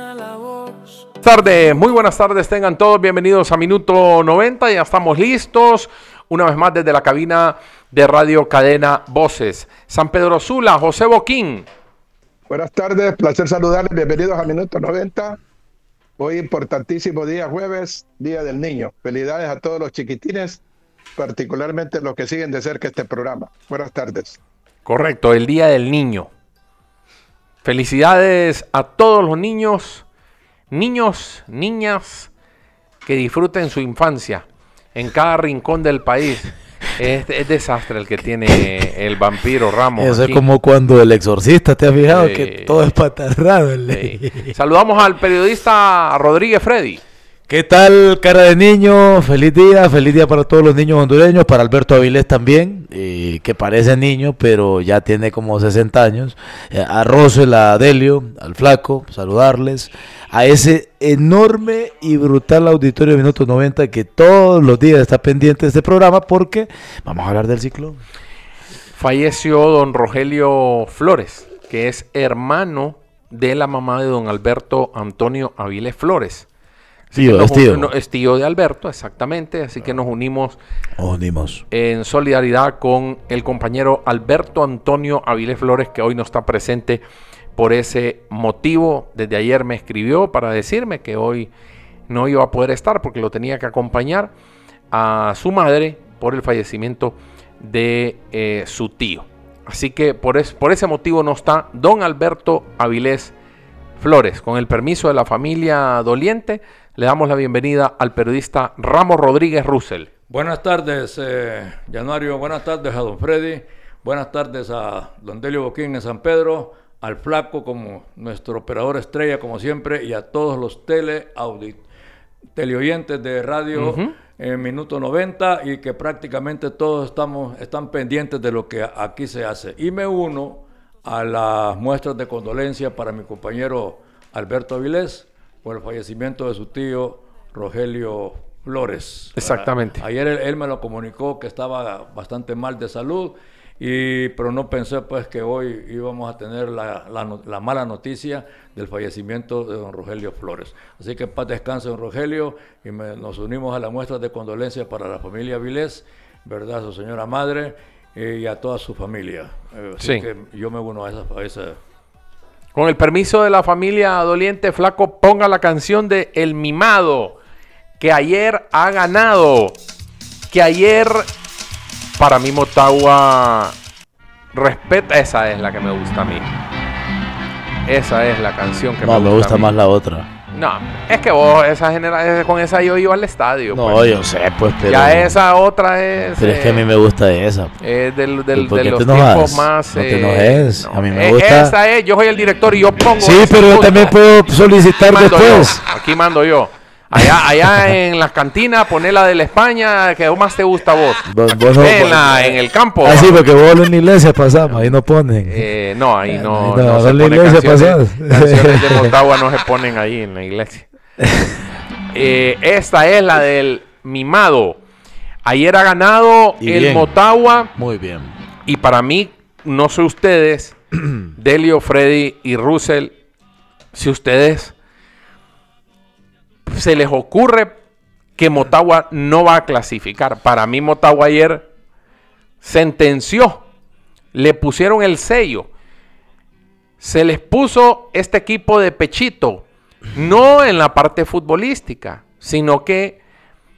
Tarde, muy buenas tardes, tengan todos bienvenidos a Minuto 90, ya estamos listos, una vez más desde la cabina de Radio Cadena Voces. San Pedro Sula, José Boquín. Buenas tardes, placer saludarles, bienvenidos a Minuto 90. Hoy importantísimo día jueves, Día del Niño. Felicidades a todos los chiquitines, particularmente los que siguen de cerca este programa. Buenas tardes. Correcto, el Día del Niño. Felicidades a todos los niños, niñas que disfruten su infancia en cada rincón del país. Es desastre el que tiene el vampiro Ramos. Eso aquí. Es como cuando el exorcista, ¿te has fijado? Sí. Que todo es patarrado. Sí. Saludamos al periodista Rodríguez Freddy. ¿Qué tal, cara de niño? Feliz día para todos los niños hondureños, para Alberto Avilés también, que parece niño, pero ya tiene como 60 años. A Rosel, a Delio, al Flaco, saludarles. A ese enorme y brutal auditorio de Minutos 90 que todos los días está pendiente de este programa porque vamos a hablar del ciclón. Falleció don Rogelio Flores, que es hermano de la mamá de don Alberto Antonio Avilés Flores. Es tío de Alberto, exactamente, así que nos unimos en solidaridad con el compañero Alberto Antonio Avilés Flores, que hoy no está presente por ese motivo. Desde ayer me escribió para decirme que hoy no iba a poder estar porque lo tenía que acompañar a su madre por el fallecimiento de su tío. Así que por ese motivo no está don Alberto Avilés Flores. Con el permiso de la familia doliente, le damos la bienvenida al periodista Ramos Rodríguez Russell. Buenas tardes, Januario. Buenas tardes a don Freddy. Buenas tardes a don Delio Boquín en San Pedro, al Flaco como nuestro operador estrella, como siempre, y a todos los teleoyentes de radio en Minuto 90, y que prácticamente todos están pendientes de lo que aquí se hace. Y me uno a las muestras de condolencia para mi compañero Alberto Avilés por el fallecimiento de su tío Rogelio Flores. Exactamente. Ayer él me lo comunicó que estaba bastante mal de salud, pero no pensé pues que hoy íbamos a tener la mala noticia del fallecimiento de don Rogelio Flores. Así que paz descanse don Rogelio, y nos unimos a la muestra de condolencia para la familia Avilés, verdad, a su señora madre y a toda su familia. Así que yo me uno a esa. Con el permiso de la familia doliente, Flaco, ponga la canción de El Mimado, que ayer ha ganado. Que ayer, para mí, Motagua respeta. Esa es la que me gusta a mí. Esa es la canción que me gusta más la otra. No, es que vos, con esa yo iba al estadio. No, pues. yo sé, pues, pero... Ya esa otra es... Pero es que a mí me gusta esa. Es de los tiempos más... No te enojes, no, a mí me gusta... Esa es, yo soy el director y yo pongo... Sí, pero yo también puedo solicitar después. Aquí mando yo. Allá en las cantinas, poné la de la España, que más te gusta a vos. En el campo. Ah, sí, porque vos en la iglesia pasamos, ahí no ponen. No, ahí no se ponen canciones de Motagua no se ponen ahí en la iglesia. Esta es la del Mimado. Ayer ha ganado el Motagua. Muy bien. Y para mí, no sé ustedes, Delio, Freddy y Russell, si ustedes se les ocurre que Motagua no va a clasificar. Para mí Motagua ayer sentenció, le pusieron el sello, se les puso este equipo de pechito, no en la parte futbolística, sino que